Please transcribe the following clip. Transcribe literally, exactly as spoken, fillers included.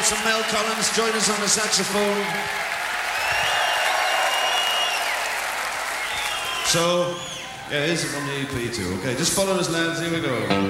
chords from Mel Collins. Join us on the saxophone. So, yeah, here's it from the E P too. Okay, just follow us, lads. Here we go.